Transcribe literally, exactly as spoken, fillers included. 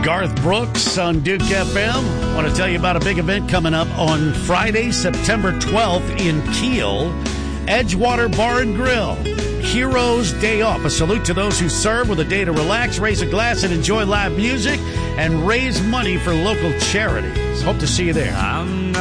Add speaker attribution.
Speaker 1: Garth Brooks on Duke F M. I want to tell you about a big event coming up on Friday, September twelfth in Kiel. Edgewater Bar and Grill. Heroes Day Off. A salute to those who serve with a day to relax, raise a glass, and enjoy live music and raise money for local charities. Hope to see you there.
Speaker 2: I'm